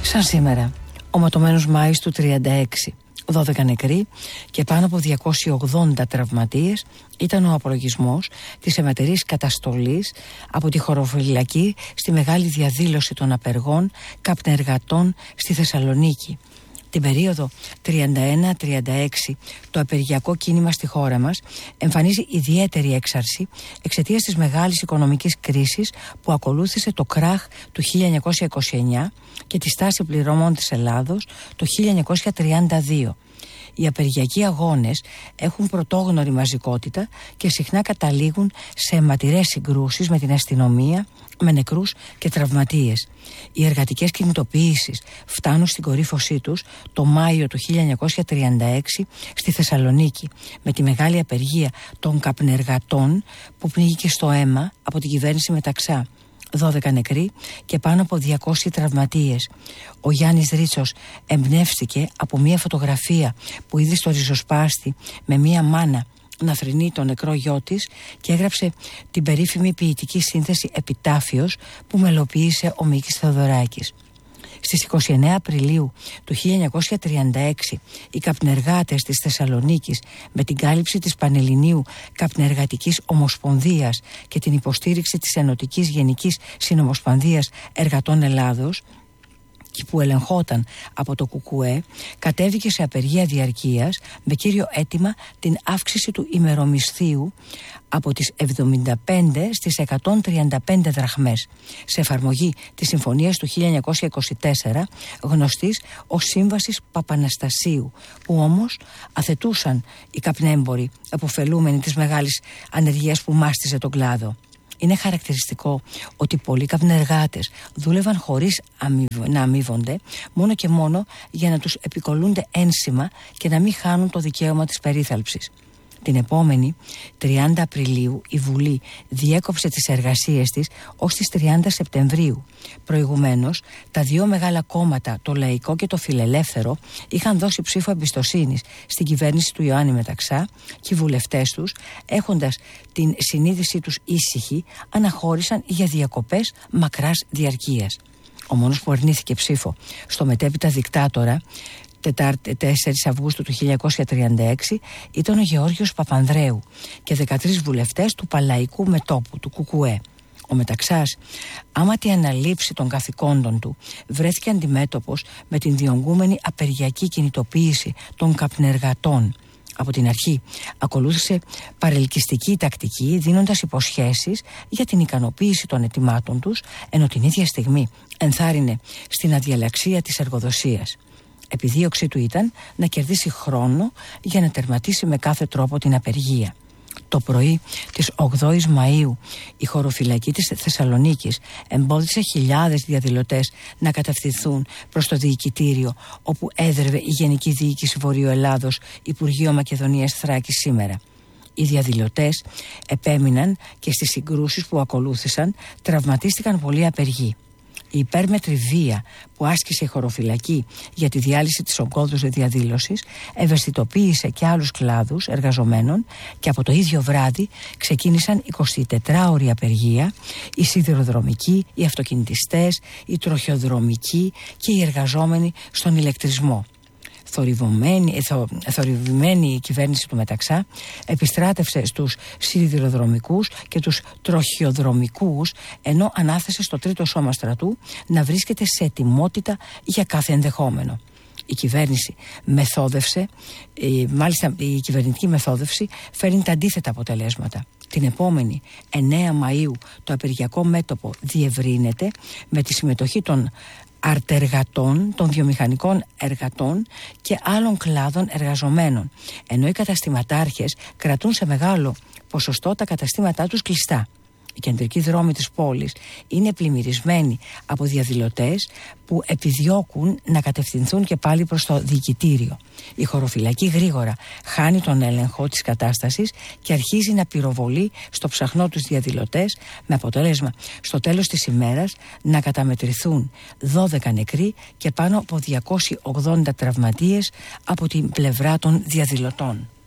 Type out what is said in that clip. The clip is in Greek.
Σαν σήμερα, ο ματωμένος Μάης του 36, 12 νεκροί και πάνω από 280 τραυματίες ήταν ο απολογισμός της αιματερής καταστολής από τη χωροφυλακή στη μεγάλη διαδήλωση των απεργών καπνεργατών στη Θεσσαλονίκη. Την περίοδο 31-36 το απεργιακό κίνημα στη χώρα μας εμφανίζει ιδιαίτερη έξαρση εξαιτίας της μεγάλης οικονομικής κρίσης που ακολούθησε το κράχ του 1929 και τη στάση πληρώμων της Ελλάδος το 1932. Οι απεργιακοί αγώνες έχουν πρωτόγνωρη μαζικότητα και συχνά καταλήγουν σε αιματηρές συγκρούσεις με την αστυνομία, με νεκρούς και τραυματίες. Οι εργατικές κινητοποιήσεις φτάνουν στην κορύφωσή τους το Μάιο του 1936 στη Θεσσαλονίκη, με τη μεγάλη απεργία των καπνεργατών που πνίγηκε στο αίμα από την κυβέρνηση Μεταξά. 12 νεκροί και πάνω από 200 τραυματίες. Ο Γιάννης Ρίτσος εμπνεύστηκε από μια φωτογραφία που είδε στο ριζοσπάστη με μια μάνα να θρηνεί τον νεκρό γιο της και έγραψε την περίφημη ποιητική σύνθεση «Επιτάφιος» που μελοποίησε ο Μίκης Θεοδωράκης. Στις 29 Απριλίου του 1936 οι καπνεργάτες της Θεσσαλονίκης, με την κάλυψη της Πανελληνίου Καπνεργατικής Ομοσπονδίας και την υποστήριξη της Ενωτικής Γενικής Συνομοσπονδίας Εργατών Ελλάδος, που ελεγχόταν από το ΚΚΕ, κατέβηκε σε απεργία διαρκείας με κύριο αίτημα την αύξηση του ημερομισθίου από τις 75 στις 135 δραχμές, σε εφαρμογή της Συμφωνίας του 1924 γνωστής ως Σύμβασης Παπαναστασίου, που όμως αθετούσαν οι καπνέμποροι επωφελούμενοι της μεγάλης ανεργίας που μάστιζε τον κλάδο. Είναι χαρακτηριστικό ότι πολλοί καπνεργάτες δούλευαν χωρίς να αμείβονται, μόνο και μόνο για να τους επικολούνται ένσημα και να μην χάνουν το δικαίωμα της περίθαλψης. Την επόμενη, 30 Απριλίου, η Βουλή διέκοψε τις εργασίες της ως τις 30 Σεπτεμβρίου. Προηγουμένως, τα δύο μεγάλα κόμματα, το Λαϊκό και το Φιλελεύθερο, είχαν δώσει ψήφο εμπιστοσύνης στην κυβέρνηση του Ιωάννη Μεταξά και οι βουλευτές τους, έχοντας την συνείδησή τους ήσυχη, αναχώρησαν για διακοπές μακράς διαρκείας. Ο μόνος που αρνήθηκε ψήφο στο μετέπειτα δικτάτορα, Τετάρτη 4 Αυγούστου του 1936, ήταν ο Γεώργιος Παπανδρέου και 13 βουλευτές του Παλαϊκού Μετώπου, του ΚΚΕ. Ο Μεταξάς, άμα τη αναλήψη των καθηκόντων του, βρέθηκε αντιμέτωπος με την διονγκούμενη απεργιακή κινητοποίηση των καπνεργατών. Από την αρχή ακολούθησε παρελκυστική τακτική, δίνοντας υποσχέσεις για την ικανοποίηση των αιτημάτων τους, ενώ την ίδια στιγμή ενθάρρυνε στην αδιαλαξία της εργοδοσίας. Επιδίωξή του ήταν να κερδίσει χρόνο για να τερματίσει με κάθε τρόπο την απεργία. Το πρωί της 8ης Μαΐου η χωροφυλακή της Θεσσαλονίκης εμπόδισε χιλιάδες διαδηλωτές να κατευθυνθούν προς το διοικητήριο, όπου έδρευε η Γενική Διοίκηση Βορείου Ελλάδος, Υπουργείο Μακεδονίας Θράκης σήμερα. Οι διαδηλωτές επέμειναν και στις συγκρούσεις που ακολούθησαν τραυματίστηκαν πολλοί απεργοί. Η υπέρμετρη βία που άσκησε η χωροφυλακή για τη διάλυση της ογκώδους διαδήλωσης ευαισθητοποίησε και άλλους κλάδους εργαζομένων και από το ίδιο βράδυ ξεκίνησαν 24ωρη απεργία, οι σιδηροδρομικοί, οι αυτοκινητιστές, οι τροχιοδρομικοί και οι εργαζόμενοι στον ηλεκτρισμό. Θορυβημένη η κυβέρνηση του Μεταξά επιστράτευσε στους σιδηροδρομικούς και τους τροχιοδρομικούς, ενώ ανάθεσε στο τρίτο σώμα στρατού να βρίσκεται σε ετοιμότητα για κάθε ενδεχόμενο. Η κυβέρνηση μεθόδευσε, μάλιστα η κυβερνητική μεθόδευση φέρνει τα αντίθετα αποτελέσματα. Την επόμενη 9 Μαΐου το απεργιακό μέτωπο διευρύνεται με τη συμμετοχή των αρτεργατών, των βιομηχανικών εργατών και άλλων κλάδων εργαζομένων, ενώ οι καταστηματάρχες κρατούν σε μεγάλο ποσοστό τα καταστήματά τους κλειστά. Οι κεντρικοί δρόμοι της πόλης είναι πλημμυρισμένοι από διαδηλωτές που επιδιώκουν να κατευθυνθούν και πάλι προς το διοικητήριο. Η χωροφυλακή γρήγορα χάνει τον έλεγχο της κατάστασης και αρχίζει να πυροβολεί στο ψαχνό τους διαδηλωτές, με αποτέλεσμα στο τέλος της ημέρας να καταμετρηθούν 12 νεκροί και πάνω από 280 τραυματίες από την πλευρά των διαδηλωτών.